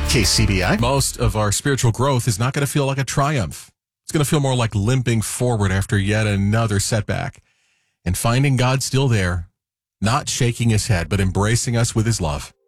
KCBI. Most of our spiritual growth is not going to feel like a triumph. It's going to feel more like limping forward after yet another setback and finding God still there, not shaking his head, but embracing us with his love.